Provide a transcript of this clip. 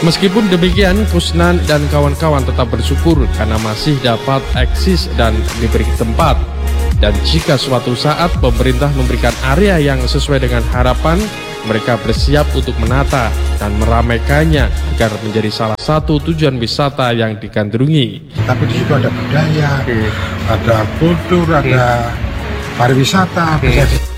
Meskipun demikian, Kusnan dan kawan-kawan tetap bersyukur karena masih dapat eksis dan diberi tempat. Dan jika suatu saat pemerintah memberikan area yang sesuai dengan harapan, mereka bersiap untuk menata dan meramaikannya agar menjadi salah satu tujuan wisata yang digandrungi. Tapi di situ ada budaya, ada kultur, ada pariwisata.